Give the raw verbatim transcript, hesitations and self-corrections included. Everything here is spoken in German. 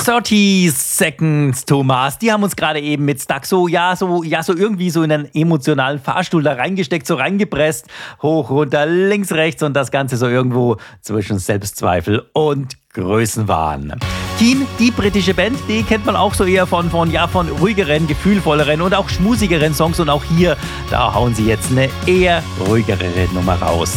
dreißig Seconds to Mars, die haben uns gerade eben mit Stuck so, ja, so, ja, so irgendwie so in einen emotionalen Fahrstuhl da reingesteckt, so reingepresst, hoch, runter, links, rechts und das Ganze so irgendwo zwischen Selbstzweifel und Größenwahn. Keane, die britische Band, die kennt man auch so eher von, von, ja, von ruhigeren, gefühlvolleren und auch schmusigeren Songs und auch hier, da hauen sie jetzt eine eher ruhigere Nummer raus.